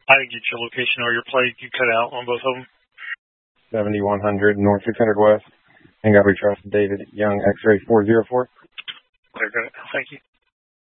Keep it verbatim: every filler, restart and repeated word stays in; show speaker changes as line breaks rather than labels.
I didn't get your location or your plate. You cut out on both of them.
seventy-one hundred North six hundred West. And got we trust David Young, X-ray four zero four.
Clear, got it. Thank you.